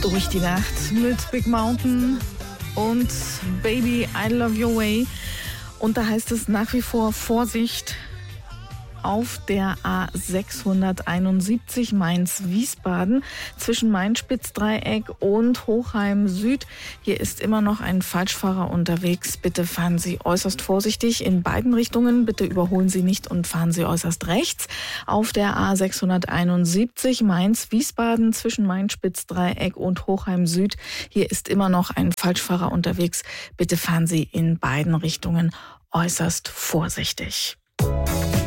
durch die Nacht mit Big Mountain und Baby, I Love Your Way. Und da heißt es nach wie vor Vorsicht auf der A671 Mainz-Wiesbaden zwischen Main-Spitz-Dreieck und Hochheim Süd. Hier ist immer noch ein Falschfahrer unterwegs. Bitte fahren Sie äußerst vorsichtig in beiden Richtungen. Bitte überholen Sie nicht und fahren Sie äußerst rechts. Auf der A671 Mainz-Wiesbaden zwischen Main-Spitz-Dreieck und Hochheim Süd. Hier ist immer noch ein Falschfahrer unterwegs. Bitte fahren Sie in beiden Richtungen äußerst vorsichtig.